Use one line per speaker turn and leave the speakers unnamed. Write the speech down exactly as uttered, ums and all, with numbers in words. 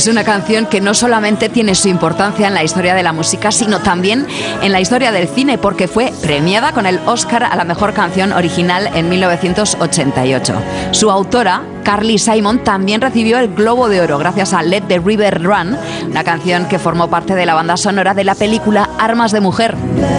Es una canción que no solamente tiene su importancia en la historia de la música, sino también en la historia del cine, porque fue premiada con el Oscar a la mejor canción original en mil novecientos ochenta y ocho. Su autora, Carly Simon, también recibió el Globo de Oro gracias a Let the River Run, una canción que formó parte de la banda sonora de la película Armas de Mujer.